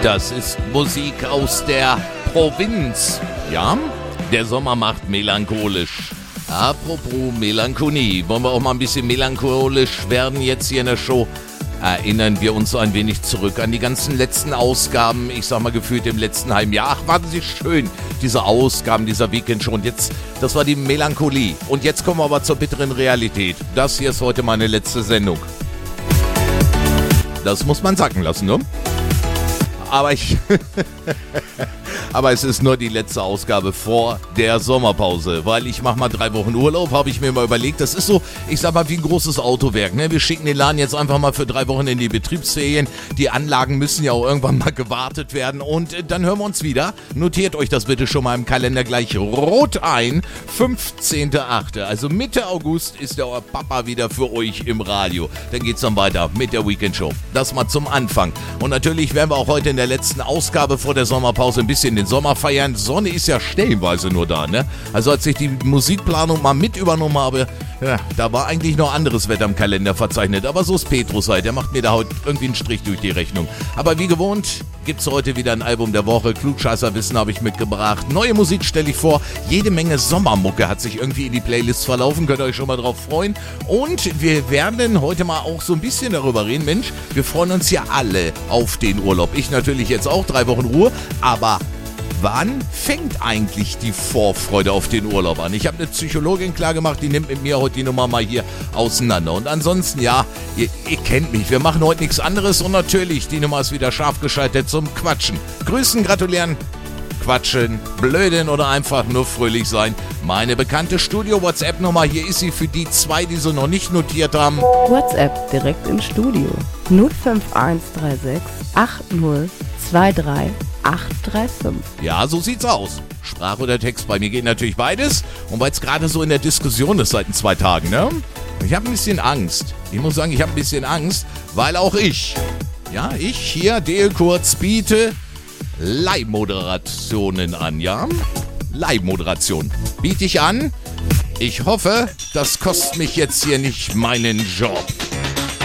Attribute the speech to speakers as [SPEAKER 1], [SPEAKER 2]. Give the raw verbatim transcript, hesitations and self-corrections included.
[SPEAKER 1] Das ist Musik aus der Provinz. Ja, der Sommer macht melancholisch. Apropos Melancholie, wollen wir auch mal ein bisschen melancholisch werden jetzt hier in der Show? Erinnern wir uns so ein wenig zurück an die ganzen letzten Ausgaben, ich sag mal gefühlt im letzten halben Jahr. Ach, waren sie schön, diese Ausgaben dieser Weekend-Show. Und jetzt, das war die Melancholie. Und jetzt kommen wir aber zur bitteren Realität. Das hier ist heute meine letzte Sendung. Das muss man sacken lassen, ne? Aber ich... Aber es ist nur die letzte Ausgabe vor der Sommerpause, weil ich mache mal drei Wochen Urlaub, habe ich mir mal überlegt. Das ist so, ich sag mal, wie ein großes Autowerk. Ne? Wir schicken den Laden jetzt einfach mal für drei Wochen in die Betriebsferien. Die Anlagen müssen ja auch irgendwann mal gewartet werden und dann hören wir uns wieder. Notiert euch das bitte schon mal im Kalender gleich rot ein. fünfzehnter achte Also Mitte August ist der Papa wieder für euch im Radio. Dann geht's dann weiter mit der Weekend-Show. Das mal zum Anfang. Und natürlich werden wir auch heute in der letzten Ausgabe vor der Sommerpause ein bisschen den Sommer feiern. Sonne ist ja stellenweise nur da, ne? Also als ich die Musikplanung mal mit übernommen habe, ja, da war eigentlich noch anderes Wetter im Kalender verzeichnet. Aber so ist Petrus halt, der macht mir da heute irgendwie einen Strich durch die Rechnung. Aber wie gewohnt gibt's heute wieder ein Album der Woche. Klugscheißerwissen habe ich mitgebracht. Neue Musik stelle ich vor. Jede Menge Sommermucke hat sich irgendwie in die Playlist verlaufen. Könnt ihr euch schon mal drauf freuen. Und wir werden heute mal auch so ein bisschen darüber reden. Mensch, wir freuen uns ja alle auf den Urlaub. Ich natürlich jetzt auch, drei Wochen Ruhe. Aber wann fängt eigentlich die Vorfreude auf den Urlaub an? Ich habe eine Psychologin klargemacht, die nimmt mit mir heute die Nummer mal hier auseinander. Und ansonsten, ja, ihr, ihr kennt mich, wir machen heute nichts anderes. Und natürlich, die Nummer ist wieder scharf geschaltet zum Quatschen. Grüßen, gratulieren, quatschen, blöden oder einfach nur fröhlich sein. Meine bekannte Studio-WhatsApp-Nummer, hier ist sie für die zwei, die sie noch nicht notiert haben.
[SPEAKER 2] WhatsApp direkt ins Studio. null fünf eins drei sechs acht null zwei drei acht drei fünf.
[SPEAKER 1] Ja, so sieht's aus. Sprache oder Text, bei mir geht natürlich beides. Und weil es gerade so in der Diskussion ist seit zwei Tagen, ne? Ich habe ein bisschen Angst. Ich muss sagen, ich habe ein bisschen Angst, weil auch ich, ja, ich hier, Dale Kurz, biete Live-Moderationen an, ja? Live-Moderation biete ich an. Ich hoffe, das kostet mich jetzt hier nicht meinen Job.